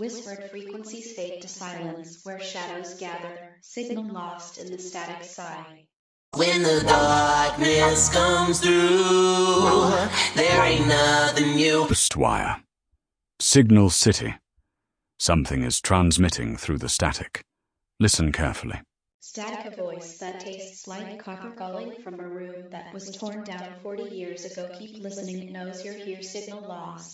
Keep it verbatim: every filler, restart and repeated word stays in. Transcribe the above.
Whispered frequencies fade to silence where shadows gather, signal lost in the static sigh. When the darkness comes through, there ain't nothing new. Wire. Signal City. Something is transmitting through the static. Listen carefully. Static, a voice that tastes like copper calling from a room that was torn down forty years ago. Keep listening, it knows you're here. Signal lost.